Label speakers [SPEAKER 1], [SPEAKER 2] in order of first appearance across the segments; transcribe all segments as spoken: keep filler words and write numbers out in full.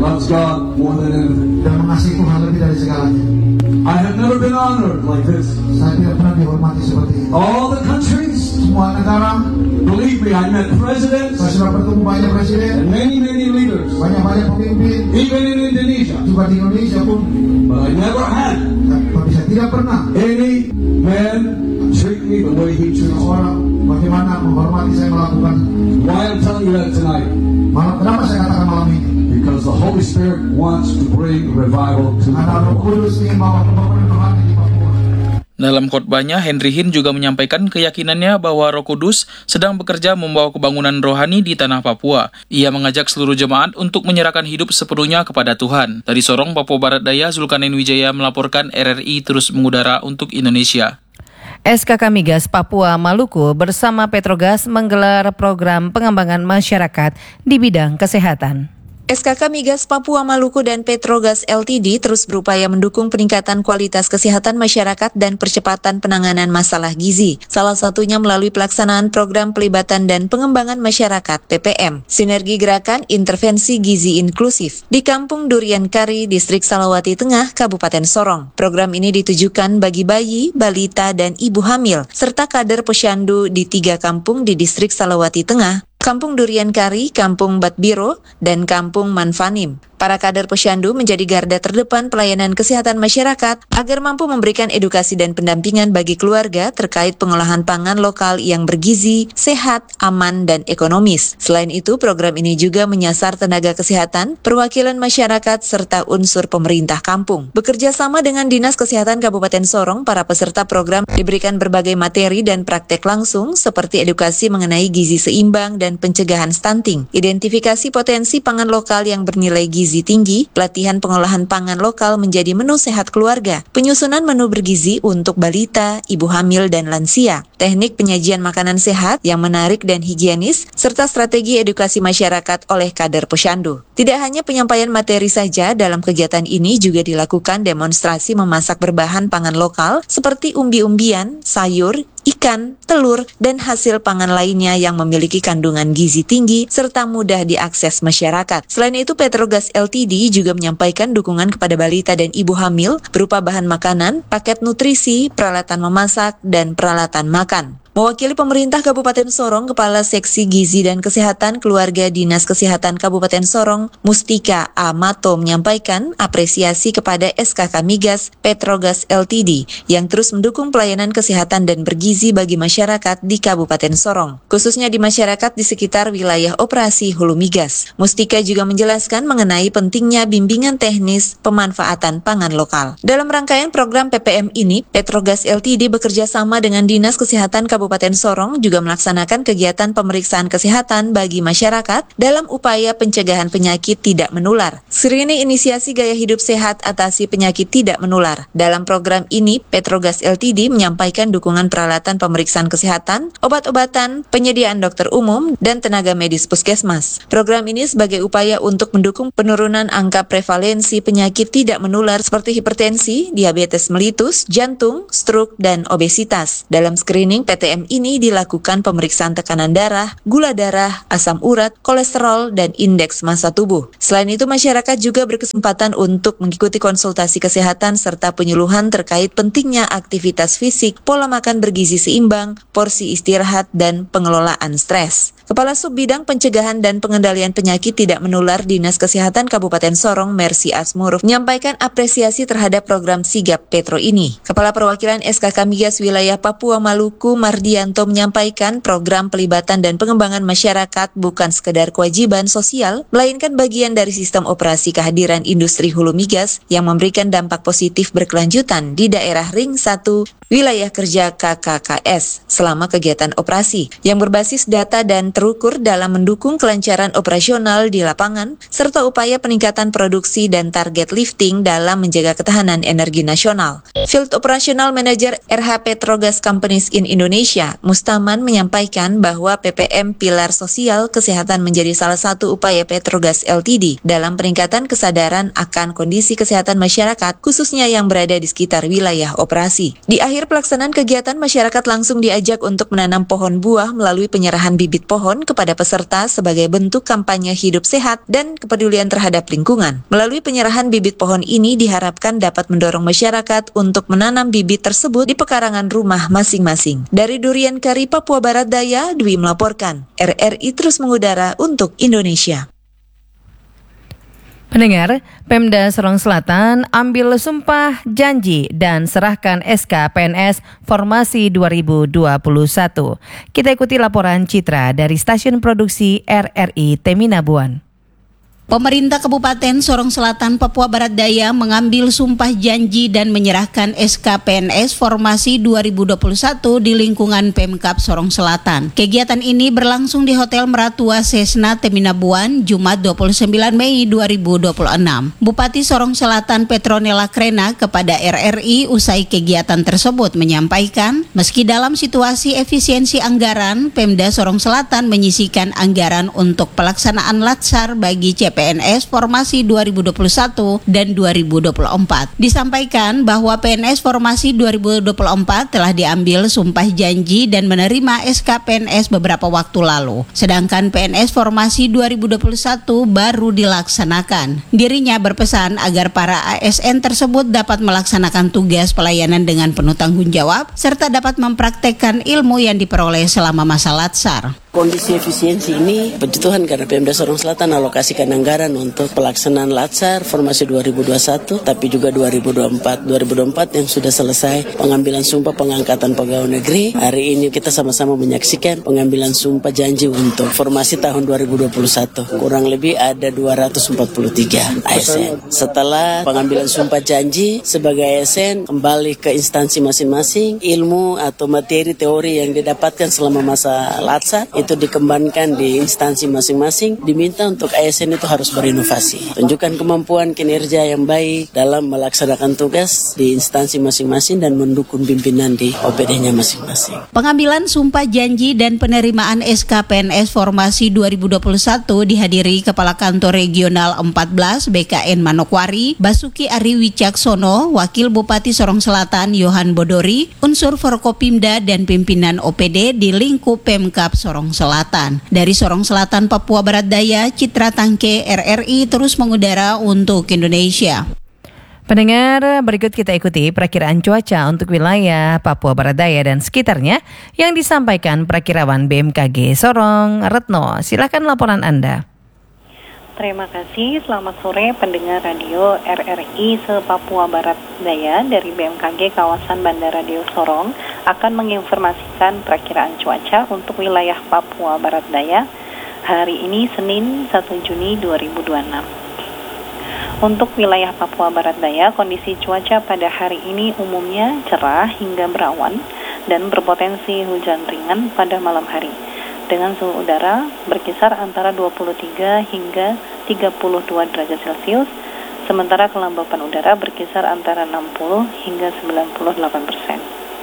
[SPEAKER 1] Loves God more than anything.
[SPEAKER 2] Dan mengasihi Tuhan lebih dari segalanya.
[SPEAKER 1] I have never been honored like this.
[SPEAKER 2] Saya tidak pernah dihormati seperti ini.
[SPEAKER 1] All the countries,
[SPEAKER 2] Semua negara,
[SPEAKER 1] believe me, I met presidents
[SPEAKER 2] saya sudah bertemu banyak presiden,
[SPEAKER 1] and many, many leaders,
[SPEAKER 2] banyak-banyak pemimpin,
[SPEAKER 1] even in Indonesia.
[SPEAKER 2] juga di Indonesia pun.
[SPEAKER 1] But I never had
[SPEAKER 2] Tapi saya tidak pernah
[SPEAKER 1] any man treat me the way he treats me.
[SPEAKER 2] orang bagaimana menghormati saya melakukan.
[SPEAKER 1] Why I'm telling you that tonight?
[SPEAKER 2] Malam, kenapa saya katakan malam ini?
[SPEAKER 1] Because the Holy Spirit wants to bring revival to
[SPEAKER 2] Karena Roh
[SPEAKER 1] Papua.
[SPEAKER 2] Kudus ingin membawa pembangunan rohani di Papua.
[SPEAKER 3] Dalam khotbahnya, Henry Hinn juga menyampaikan keyakinannya bahwa Roh Kudus sedang bekerja membawa kebangunan rohani di tanah Papua. Ia mengajak seluruh jemaat untuk menyerahkan hidup sepenuhnya kepada Tuhan. Dari Sorong, Papua Barat Daya, Zulkarnain Wijaya melaporkan. R R I terus mengudara untuk Indonesia.
[SPEAKER 4] S K K Migas Papua Maluku bersama Petrogas menggelar program pengembangan masyarakat di bidang kesehatan.
[SPEAKER 5] S K K Migas Papua Maluku dan Petrogas L T D terus berupaya mendukung peningkatan kualitas kesehatan masyarakat dan percepatan penanganan masalah gizi. Salah satunya melalui pelaksanaan program pelibatan dan pengembangan masyarakat P P M, Sinergi Gerakan Intervensi Gizi Inklusif, di Kampung Durian Kari, Distrik Salawati Tengah, Kabupaten Sorong. Program ini ditujukan bagi bayi, balita, dan ibu hamil, serta kader posyandu di tiga kampung di Distrik Salawati Tengah, Kampung Durian Kari, Kampung Batbiro, dan Kampung Manfanim. Para kader posyandu menjadi garda terdepan pelayanan kesehatan masyarakat agar mampu memberikan edukasi dan pendampingan bagi keluarga terkait pengolahan pangan lokal yang bergizi, sehat, aman, dan ekonomis. Selain itu, program ini juga menyasar tenaga kesehatan, perwakilan masyarakat, serta unsur pemerintah kampung. Bekerja sama dengan Dinas Kesehatan Kabupaten Sorong, para peserta program diberikan berbagai materi dan praktek langsung seperti edukasi mengenai gizi seimbang dan pencegahan stunting, identifikasi potensi pangan lokal yang bernilai gizi tinggi, pelatihan pengolahan pangan lokal menjadi menu sehat keluarga, penyusunan menu bergizi untuk balita, ibu hamil, dan lansia, teknik penyajian makanan sehat yang menarik dan higienis, serta strategi edukasi masyarakat oleh kader posyandu. Tidak hanya penyampaian materi saja, dalam kegiatan ini juga dilakukan demonstrasi memasak berbahan pangan lokal seperti umbi-umbian, sayur, ikan, telur, dan hasil pangan lainnya yang memiliki kandungan gizi tinggi serta mudah diakses masyarakat. Selain itu, Petrogas L T D juga menyampaikan dukungan kepada balita dan ibu hamil berupa bahan makanan, paket nutrisi, peralatan memasak, dan peralatan makan. Mewakili pemerintah Kabupaten Sorong, Kepala Seksi Gizi dan Kesehatan Keluarga Dinas Kesehatan Kabupaten Sorong, Mustika A. Mato, menyampaikan apresiasi kepada S K K Migas Petrogas L T D yang terus mendukung pelayanan kesehatan dan bergizi bagi masyarakat di Kabupaten Sorong, khususnya di masyarakat di sekitar wilayah operasi Hulu Migas. Mustika juga menjelaskan mengenai pentingnya bimbingan teknis pemanfaatan pangan lokal. Dalam rangkaian program P P M ini, Petrogas L T D bekerja sama dengan Dinas Kesehatan Kabupaten Kabupaten Sorong juga melaksanakan kegiatan pemeriksaan kesehatan bagi masyarakat dalam upaya pencegahan penyakit tidak menular. Screening inisiasi gaya hidup sehat atasi penyakit tidak menular. Dalam program ini, Petrogas L T D menyampaikan dukungan peralatan pemeriksaan kesehatan, obat-obatan, penyediaan dokter umum, dan tenaga medis puskesmas. Program ini sebagai upaya untuk mendukung penurunan angka prevalensi penyakit tidak menular seperti hipertensi, diabetes mellitus, jantung, stroke, dan obesitas. Dalam screening P T M ini dilakukan pemeriksaan tekanan darah, gula darah, asam urat, kolesterol, dan indeks massa tubuh. Selain itu, masyarakat juga berkesempatan untuk mengikuti konsultasi kesehatan serta penyuluhan terkait pentingnya aktivitas fisik, pola makan bergizi seimbang, porsi istirahat, dan pengelolaan stres. Kepala Subbidang Pencegahan dan Pengendalian Penyakit Tidak Menular Dinas Kesehatan Kabupaten Sorong, Mercy Asmuruf, menyampaikan apresiasi terhadap program Sigap Petro ini. Kepala Perwakilan S K K Migas Wilayah Papua Maluku, Mardianto, menyampaikan program pelibatan dan pengembangan masyarakat bukan sekedar kewajiban sosial, melainkan bagian dari sistem operasi kehadiran industri hulu migas yang memberikan dampak positif berkelanjutan di daerah Ring satu, wilayah kerja K K K S, selama kegiatan operasi, yang berbasis data dan terukur dalam mendukung kelancaran operasional di lapangan, serta upaya peningkatan produksi dan target lifting dalam menjaga ketahanan energi nasional. Field Operational Manager R H Petrogas Companies in Indonesia, Mustaman, menyampaikan bahwa P P M Pilar Sosial Kesehatan menjadi salah satu upaya Petrogas L T D dalam peningkatan kesadaran akan kondisi kesehatan masyarakat, khususnya yang berada di sekitar wilayah operasi. Di akhir pelaksanaan kegiatan, masyarakat langsung diajak untuk menanam pohon buah melalui penyerahan bibit pohon pohon kepada peserta sebagai bentuk kampanye hidup sehat dan kepedulian terhadap lingkungan. Melalui penyerahan bibit pohon ini diharapkan dapat mendorong masyarakat untuk menanam bibit tersebut di pekarangan rumah masing-masing. Dari Durian Kari, Papua Barat Daya, Dwi melaporkan. R R I terus mengudara untuk Indonesia.
[SPEAKER 4] Pendengar, Pemda Sorong Selatan ambil sumpah janji dan serahkan S K P N S Formasi dua ribu dua puluh satu. Kita ikuti laporan Citra dari Stasiun Produksi R R I Teminabuan.
[SPEAKER 6] Pemerintah Kabupaten Sorong Selatan, Papua Barat Daya mengambil sumpah janji dan menyerahkan S K P N S Formasi dua ribu dua puluh satu di lingkungan Pemkab Sorong Selatan. Kegiatan ini berlangsung di Hotel Meratua Sesna Teminabuan, Jumat dua puluh sembilan Mei dua ribu dua puluh enam. Bupati Sorong Selatan Petronella Krena kepada R R I usai kegiatan tersebut menyampaikan, meski dalam situasi efisiensi anggaran, Pemda Sorong Selatan menyisihkan anggaran untuk pelaksanaan latsar bagi C P N S Formasi dua ribu dua puluh satu dan dua ribu dua puluh empat. Disampaikan bahwa P N S Formasi dua ribu dua puluh empat telah diambil sumpah janji dan menerima S K P N S beberapa waktu lalu. Sedangkan P N S Formasi dua ribu dua puluh satu baru dilaksanakan. Dirinya berpesan agar para A S N tersebut dapat melaksanakan tugas pelayanan dengan penuh tanggung jawab serta dapat mempraktekkan ilmu yang diperoleh selama masa latsar.
[SPEAKER 7] Kondisi efisiensi ini puji Tuhan karena Pemda Sorong Selatan alokasikan anggaran untuk pelaksanaan latsar Formasi dua ribu dua puluh satu tapi juga dua ribu dua puluh empat. dua ribu dua puluh empat yang sudah selesai pengambilan sumpah pengangkatan pegawai negeri. Hari ini kita sama-sama menyaksikan pengambilan sumpah janji untuk formasi tahun dua ribu dua puluh satu. Kurang lebih ada dua ratus empat puluh tiga A S N. Setelah pengambilan sumpah janji sebagai A S N kembali ke instansi masing-masing, ilmu atau materi teori yang didapatkan selama masa latsar itu dikembangkan di instansi masing-masing. Diminta untuk A S N itu harus berinovasi, tunjukkan kemampuan kinerja yang baik dalam melaksanakan tugas di instansi masing-masing dan mendukung pimpinan di O P D-nya masing-masing.
[SPEAKER 6] Pengambilan sumpah janji dan penerimaan S K P N S Formasi dua ribu dua puluh satu dihadiri Kepala Kantor Regional empat belas B K N Manokwari, Basuki Ari Wicaksono, Wakil Bupati Sorong Selatan Yohan Bodori, unsur Forkopimda dan pimpinan O P D di lingkup Pemkab Sorong Selatan. Dari Sorong Selatan, Papua Barat Daya, Citra Tangke, R R I terus mengudara untuk Indonesia.
[SPEAKER 4] Pendengar, berikut kita ikuti perakiraan cuaca untuk wilayah Papua Barat Daya dan sekitarnya yang disampaikan Perakirawan B M K G Sorong, Retno. Silakan laporan Anda.
[SPEAKER 8] Terima kasih, selamat sore pendengar radio R R I se-Papua Barat Daya dari B M K G kawasan Bandara Deo Sorong akan menginformasikan perakiraan cuaca untuk wilayah Papua Barat Daya hari ini Senin satu Juni dua ribu dua puluh enam. Untuk wilayah Papua Barat Daya, kondisi cuaca pada hari ini umumnya cerah hingga berawan dan berpotensi hujan ringan pada malam hari, dengan suhu udara berkisar antara dua puluh tiga hingga tiga puluh dua derajat Celcius, sementara kelembapan udara berkisar antara enam puluh hingga sembilan puluh delapan persen.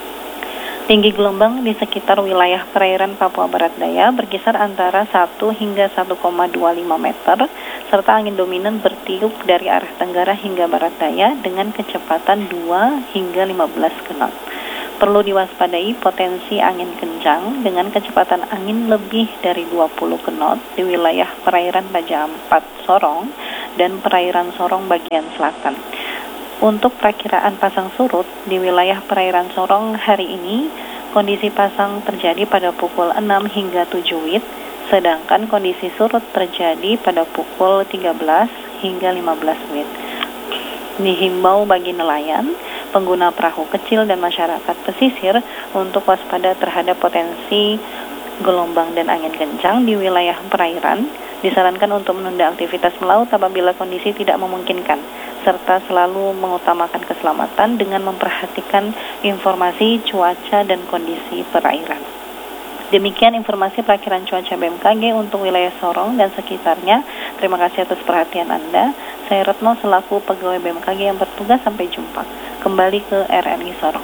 [SPEAKER 8] Tinggi gelombang di sekitar wilayah perairan Papua Barat Daya berkisar antara satu hingga satu koma dua lima meter, serta angin dominan bertiup dari arah tenggara hingga barat daya dengan kecepatan dua hingga lima belas knot. Perlu diwaspadai potensi angin kencang dengan kecepatan angin lebih dari dua puluh knot di wilayah perairan Baja Ampat Sorong dan perairan Sorong bagian selatan. Untuk perakiraan pasang surut di wilayah perairan Sorong hari ini, kondisi pasang terjadi pada pukul enam hingga tujuh W I T, sedangkan kondisi surut terjadi pada pukul tiga belas hingga lima belas W I T. Dihimbau bagi nelayan, pengguna perahu kecil dan masyarakat pesisir untuk waspada terhadap potensi gelombang dan angin kencang di wilayah perairan. Disarankan untuk menunda aktivitas melaut apabila kondisi tidak memungkinkan, serta selalu mengutamakan keselamatan dengan memperhatikan informasi cuaca dan kondisi perairan. Demikian informasi perakiran cuaca B M K G untuk wilayah Sorong dan sekitarnya. Terima kasih atas perhatian Anda. Saya Retno selaku pegawai B M K G yang bertugas. Sampai jumpa. Kembali ke R R I Sorong.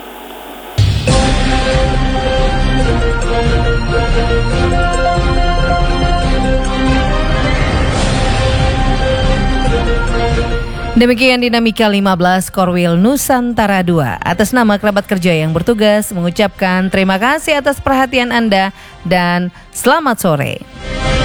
[SPEAKER 4] Demikian dinamika lima belas Korwil Nusantara dua. Atas nama kerabat kerja yang bertugas mengucapkan terima kasih atas perhatian Anda dan selamat sore.